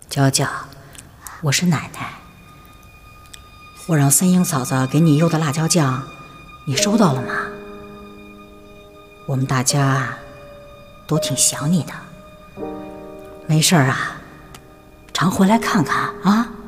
娇娇，我是奶奶。我让三英嫂子给你邮的辣椒酱，你收到了吗？我们大家都挺想你的。没事啊，常回来看看啊。